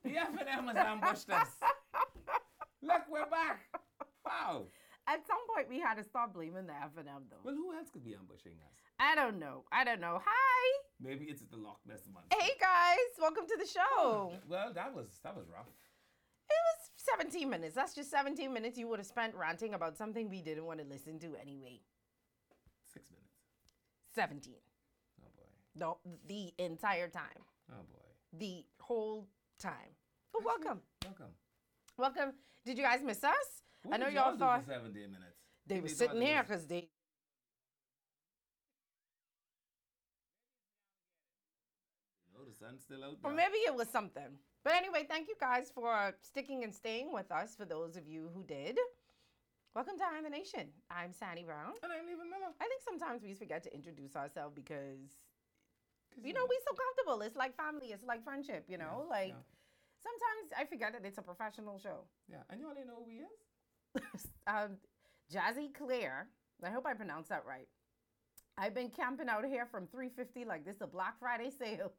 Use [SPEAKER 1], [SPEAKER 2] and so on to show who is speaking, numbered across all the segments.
[SPEAKER 1] The F&M has ambushed us. Look, we're back. Wow.
[SPEAKER 2] At some point, we had to stop blaming the F&M, though.
[SPEAKER 1] Well, who else could be ambushing us?
[SPEAKER 2] I don't know. Hi.
[SPEAKER 1] Maybe it's the Loch Ness Monster.
[SPEAKER 2] Hey, guys. Welcome to the show.
[SPEAKER 1] Well, that was rough.
[SPEAKER 2] It was 17 minutes. That's just 17 minutes you would have spent ranting about something we didn't want to listen to anyway.
[SPEAKER 1] 6 minutes.
[SPEAKER 2] 17.
[SPEAKER 1] Oh boy.
[SPEAKER 2] No, the entire time.
[SPEAKER 1] Oh boy.
[SPEAKER 2] The whole time. But welcome.
[SPEAKER 1] Welcome.
[SPEAKER 2] Did you guys miss us?
[SPEAKER 1] What
[SPEAKER 2] I know
[SPEAKER 1] did
[SPEAKER 2] y'all
[SPEAKER 1] do
[SPEAKER 2] thought
[SPEAKER 1] for 17 minutes.
[SPEAKER 2] they were
[SPEAKER 1] thought
[SPEAKER 2] sitting
[SPEAKER 1] it
[SPEAKER 2] here
[SPEAKER 1] was-
[SPEAKER 2] because they.
[SPEAKER 1] No, the sun's still out
[SPEAKER 2] Or
[SPEAKER 1] there.
[SPEAKER 2] maybe it was something. But anyway, thank you guys for sticking and staying with us, for those of you who did. Welcome to Eye on the Nation. I'm Sandy Brown.
[SPEAKER 1] And I'm leaving Miller.
[SPEAKER 2] I think sometimes we forget to introduce ourselves because,
[SPEAKER 1] Cause
[SPEAKER 2] you know, we're so comfortable. It's like family. It's like friendship, you know?
[SPEAKER 1] yeah.
[SPEAKER 2] Sometimes I forget that it's a professional show.
[SPEAKER 1] Yeah, and you already know who he is?
[SPEAKER 2] Jazzy Claire. I hope I pronounced that right. I've been camping out here from 3:50 like this is a Black Friday sale.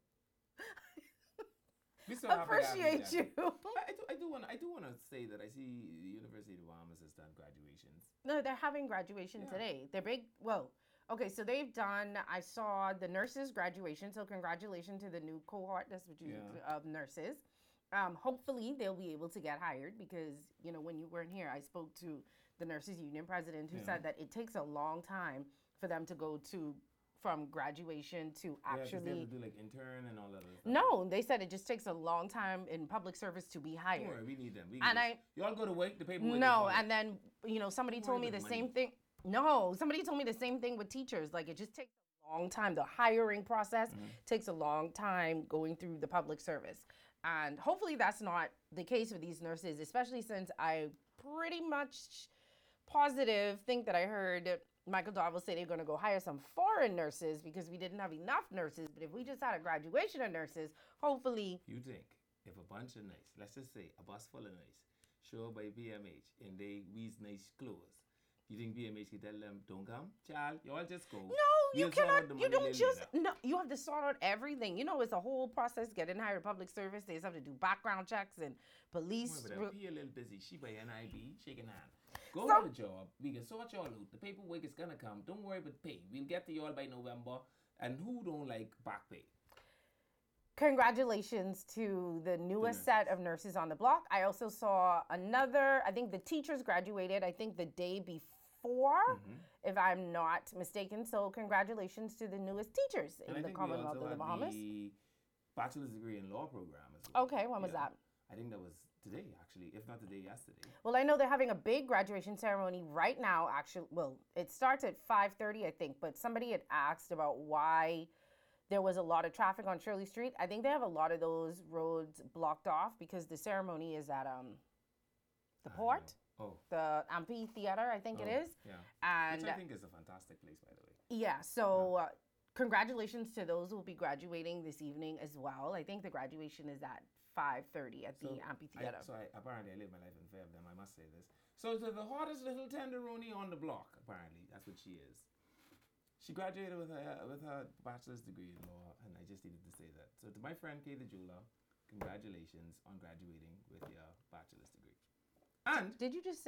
[SPEAKER 1] We so happy to have
[SPEAKER 2] Appreciate
[SPEAKER 1] Jack.
[SPEAKER 2] you.
[SPEAKER 1] I do want to say that I see the University of Bahamas has done graduations.
[SPEAKER 2] No, they're having graduation today. They're big. Well, okay, so they've done. I saw the nurses' graduation. So congratulations to the new cohort. That's what you of nurses. Hopefully they'll be able to get hired because you know when you weren't here, I spoke to the nurses union president who said that it takes a long time for them to go to from graduation to
[SPEAKER 1] Yeah, 'cause they
[SPEAKER 2] actually.
[SPEAKER 1] have to do like intern and all that other stuff.
[SPEAKER 2] No, they said it just takes a long time in public service to be
[SPEAKER 1] Don't
[SPEAKER 2] hired.
[SPEAKER 1] worry, we need them. Y'all go to work, the paperwork.
[SPEAKER 2] No, and then you know somebody
[SPEAKER 1] Don't
[SPEAKER 2] told
[SPEAKER 1] worry
[SPEAKER 2] me the
[SPEAKER 1] about
[SPEAKER 2] same
[SPEAKER 1] money.
[SPEAKER 2] thing. No, somebody told me the same thing with teachers. Like it just takes a long time. The hiring process takes a long time going through the public service, and hopefully that's not the case with these nurses. Especially since I pretty much positive think that I heard Michael Darville say they're going to go hire some foreign nurses because we didn't have enough nurses. But if we just had a graduation of nurses, hopefully.
[SPEAKER 1] You think if a bunch of nice, let's just say a bus full of nice, show up by BMH and they wears nice clothes, you think BMH can tell them, don't come? Child, y'all just go.
[SPEAKER 2] No, you
[SPEAKER 1] We'll sort out
[SPEAKER 2] cannot.
[SPEAKER 1] the
[SPEAKER 2] You
[SPEAKER 1] money
[SPEAKER 2] don't
[SPEAKER 1] later.
[SPEAKER 2] just. No, you have to sort out everything. You know, it's a whole process getting hired public service. They just have to do background checks and police.
[SPEAKER 1] But P a little busy. She by NIB, shaking hand. Go
[SPEAKER 2] So-
[SPEAKER 1] to the job. We can sort y'all out. The paperwork is gonna come. Don't worry about pay. We'll get to y'all by November. And who don't like back pay?
[SPEAKER 2] Congratulations to the newest set of nurses on the block. I also saw another. I think the teachers graduated. I think the day before, if I'm not mistaken. So congratulations to the newest teachers
[SPEAKER 1] And I
[SPEAKER 2] in the
[SPEAKER 1] think
[SPEAKER 2] Commonwealth
[SPEAKER 1] we
[SPEAKER 2] of
[SPEAKER 1] also
[SPEAKER 2] the
[SPEAKER 1] had
[SPEAKER 2] Bahamas.
[SPEAKER 1] the bachelor's degree in law program as well.
[SPEAKER 2] Okay, when was that?
[SPEAKER 1] I think that was today, actually, if not today, yesterday.
[SPEAKER 2] Well, I know they're having a big graduation ceremony right now. Actually, well, it starts at 5:30, I think. But somebody had asked about why there was a lot of traffic on Shirley Street. I think they have a lot of those roads blocked off because the ceremony is at the port,
[SPEAKER 1] Oh.
[SPEAKER 2] the amphitheater, I think it is.
[SPEAKER 1] Yeah.
[SPEAKER 2] And
[SPEAKER 1] Which I think is a fantastic place, by the way.
[SPEAKER 2] yeah, so congratulations to those who will be graduating this evening as well. I think the graduation is at 5:30 at the amphitheater.
[SPEAKER 1] Apparently I live my life in fear of them, I must say this. So the hottest little tenderoni on the block, apparently, that's what she is. She graduated with her bachelor's degree in law, and I just needed to say that. So to my friend Kay the jeweler, congratulations on graduating with your bachelor's degree. And
[SPEAKER 2] Did you just